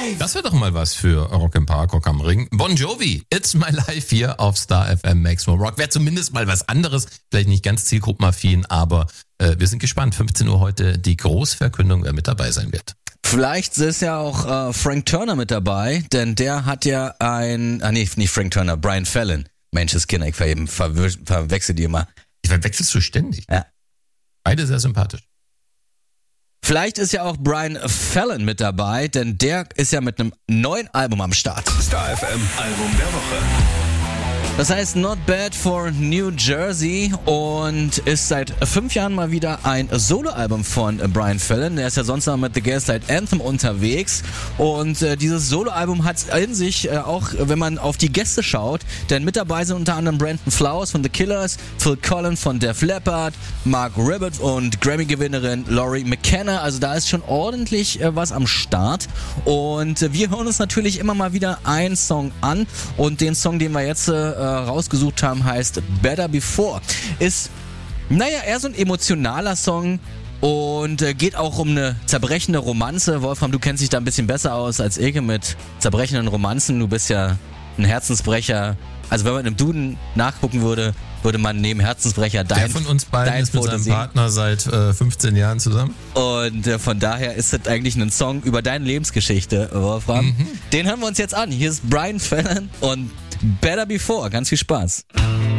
Das wäre doch mal was für Rock im Park, Rock am Ring. Bon Jovi, It's My Life hier auf Star FM Maximum Rock. Wäre zumindest mal was anderes, vielleicht nicht ganz zielgruppenaffin, aber wir sind gespannt. 15 Uhr heute die Großverkündung, wer mit dabei sein wird. Vielleicht ist ja auch Frank Turner mit dabei, denn der hat ja nicht Frank Turner, Brian Fallon. Menschenskinder, ich verwechsel die immer. Die verwechselst du ständig. Ja. Beide sehr sympathisch. Vielleicht ist ja auch Brian Fallon mit dabei, denn der ist ja mit einem neuen Album am Start. Star FM Album der Woche. Das heißt Not Bad for New Jersey und ist seit 5 Jahren mal wieder ein Soloalbum von Brian Fallon. Der ist ja sonst noch mit The Gaslight Anthem unterwegs und dieses Soloalbum hat in sich, auch wenn man auf die Gäste schaut, denn mit dabei sind unter anderem Brandon Flowers von The Killers, Phil Collins von Def Leppard, Mark Ribot und Grammy-Gewinnerin Laurie McKenna. Also da ist schon ordentlich was am Start und wir hören uns natürlich immer mal wieder einen Song an und den Song, den wir jetzt rausgesucht haben, heißt Better Before. Ist, eher so ein emotionaler Song und geht auch um eine zerbrechende Romanze. Wolfram, du kennst dich da ein bisschen besser aus als ich mit zerbrechenden Romanzen. Du bist ja ein Herzensbrecher. Also wenn man im Duden nachgucken würde man neben Herzensbrecher Der von uns beiden ist mit seinem Partner seit 15 Jahren zusammen. Und von daher ist das eigentlich ein Song über deine Lebensgeschichte, Wolfram. Den hören wir uns jetzt an. Hier ist Brian Fallon und Better Before. Ganz viel Spaß.